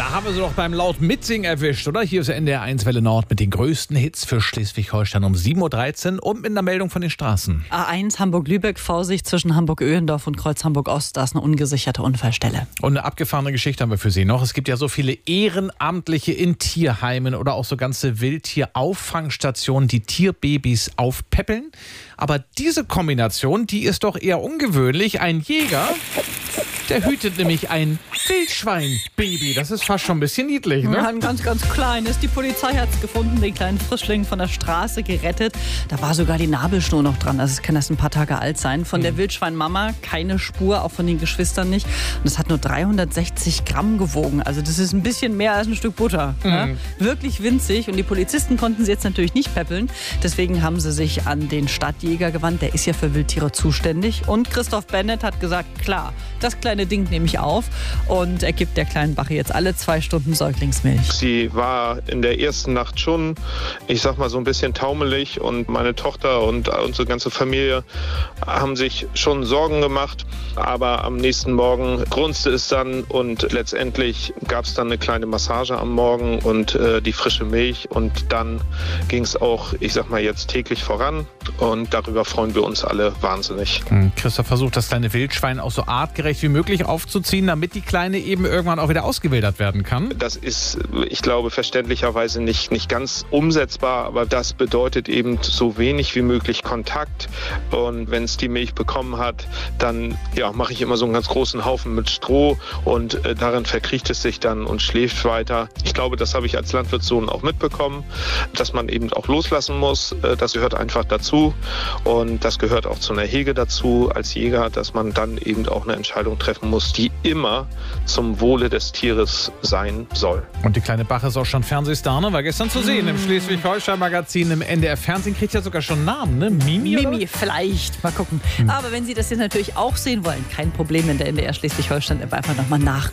Da haben wir sie doch beim laut Mitsingen erwischt, oder? Hier ist NDR 1 Welle Nord mit den größten Hits für Schleswig-Holstein um 7.13 Uhr und mit einer Meldung von den Straßen. A1 Hamburg-Lübeck, Vorsicht zwischen Hamburg-Öhendorf und Kreuz Hamburg-Ost. Da ist eine ungesicherte Unfallstelle. Und eine abgefahrene Geschichte haben wir für Sie noch. Es gibt ja so viele Ehrenamtliche in Tierheimen oder auch so ganze Wildtier-Auffangstationen, die Tierbabys aufpäppeln. Aber diese Kombination, die ist doch eher ungewöhnlich. Ein Jäger, der hütet nämlich ein Wildschwein-Baby. Das ist fast schon ein bisschen niedlich, ne? Ja, ein ganz, ganz kleines. Die Polizei hat es gefunden, den kleinen Frischling von der Straße gerettet. Da war sogar die Nabelschnur noch dran. Also es kann erst ein paar Tage alt sein. Von der Wildschweinmama keine Spur, auch von den Geschwistern nicht. Und es hat nur 360 Gramm gewogen. Also das ist ein bisschen mehr als ein Stück Butter. Ne? Wirklich winzig. Und die Polizisten konnten sie jetzt natürlich nicht päppeln. Deswegen haben sie sich an den Stadtjäger gewandt. Der ist ja für Wildtiere zuständig. Und Christoph Bennett hat gesagt, klar, das kleine Ding nehme ich auf. Und er gibt der kleinen Bache jetzt alle 2 Stunden Säuglingsmilch. Sie war in der ersten Nacht schon, ich sag mal, so ein bisschen taumelig. Und meine Tochter und unsere ganze Familie haben sich schon Sorgen gemacht. Aber am nächsten Morgen grunzte es dann und letztendlich gab es dann eine kleine Massage am Morgen und die frische Milch. Und dann ging es auch, ich sag mal, jetzt täglich voran. Und darüber freuen wir uns alle wahnsinnig. Christoph versucht, das kleine Wildschwein auch so artgerecht wie möglich aufzuziehen, damit die Kleine eben irgendwann auch wieder ausgewildert werden kann. Das ist, ich glaube, verständlicherweise nicht ganz umsetzbar, aber das bedeutet eben so wenig wie möglich Kontakt. Und wenn es die Milch bekommen hat, dann mache ich immer so einen ganz großen Haufen mit Stroh und darin verkriecht es sich dann und schläft weiter. Ich glaube, das habe ich als Landwirtssohn auch mitbekommen, dass man eben auch loslassen muss. Das gehört einfach dazu und das gehört auch zu einer Hege dazu als Jäger, dass man dann eben auch eine Entscheidung treffen muss, die immer zum Wohle des Tieres sein soll. Und die kleine Bache ist auch schon Fernsehstar, ne? War gestern zu sehen im Schleswig-Holstein-Magazin. Im NDR-Fernsehen kriegt ja sogar schon einen Namen, ne? Mimi, vielleicht. Mal gucken. Aber wenn Sie das jetzt natürlich auch sehen wollen, kein Problem in der NDR Schleswig-Holstein. Einfach nochmal nach.